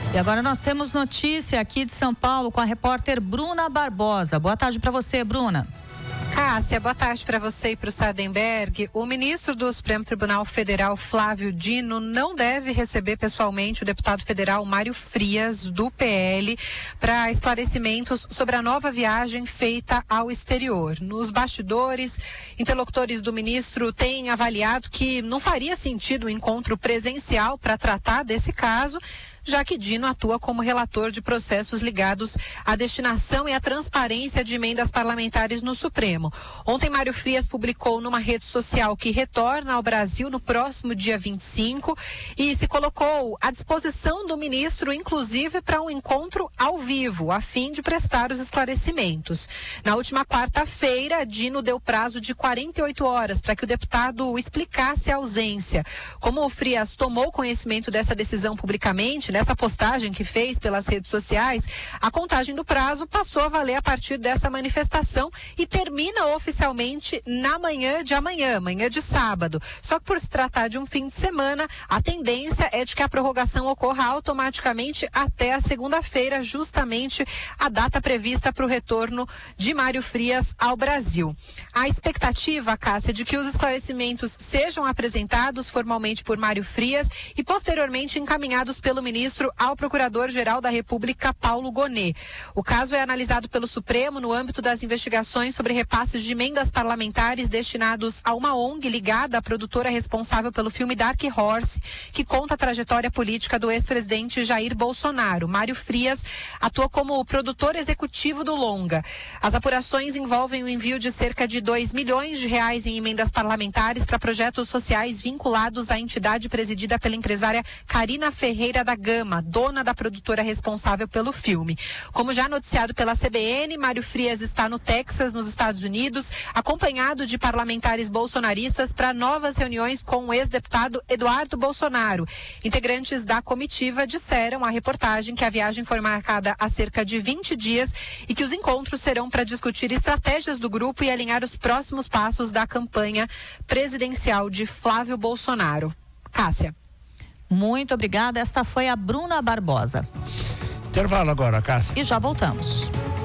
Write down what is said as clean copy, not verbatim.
E agora nós temos notícia aqui de São Paulo com a repórter Bruna Barbosa. Boa tarde para você, Bruna. Cássia, boa tarde para você e para o Sardenberg. O ministro do Supremo Tribunal Federal, Flávio Dino, não deve receber pessoalmente o deputado federal Mário Frias, do PL, para esclarecimentos sobre a nova viagem feita ao exterior. Nos bastidores, interlocutores do ministro têm avaliado que não faria sentido um encontro presencial para tratar desse caso, já que Dino atua como relator de processos ligados à destinação e à transparência de emendas parlamentares no Supremo. Ontem, Mário Frias publicou numa rede social que retorna ao Brasil no próximo dia 25 e se colocou à disposição do ministro, inclusive para um encontro ao vivo, a fim de prestar os esclarecimentos. Na última quarta-feira, Dino deu prazo de 48 horas para que o deputado explicasse a ausência. Como o Frias tomou conhecimento dessa decisão publicamente, nessa postagem que fez pelas redes sociais, a contagem do prazo passou a valer a partir dessa manifestação e termina oficialmente na manhã de sábado. Só que por se tratar de um fim de semana, a tendência é de que a prorrogação ocorra automaticamente até a segunda-feira, justamente a data prevista para o retorno de Mário Frias ao Brasil. A expectativa, Cássia, de que os esclarecimentos sejam apresentados formalmente por Mário Frias e posteriormente encaminhados pelo ministro ao Procurador-Geral da República, Paulo Gonet. O caso é analisado pelo Supremo no âmbito das investigações sobre repasses de emendas parlamentares destinados a uma ONG ligada à produtora responsável pelo filme Dark Horse, que conta a trajetória política do ex-presidente Jair Bolsonaro. Mário Frias atua como o produtor executivo do longa. As apurações envolvem o envio de cerca de R$2 milhões em emendas parlamentares para projetos sociais vinculados à entidade presidida pela empresária Carina Ferreira da Gama, dona da produtora responsável pelo filme. Como já noticiado pela CBN, Mário Frias está no Texas, nos Estados Unidos, acompanhado de parlamentares bolsonaristas para novas reuniões com o ex-deputado Eduardo Bolsonaro. Integrantes da comitiva disseram à reportagem que a viagem foi marcada há cerca de 20 dias e que os encontros serão para discutir estratégias do grupo e alinhar os próximos passos da campanha presidencial de Flávio Bolsonaro. Cássia. Muito obrigada. Esta foi a Bruna Barbosa. Intervalo agora, Cássia. E já voltamos.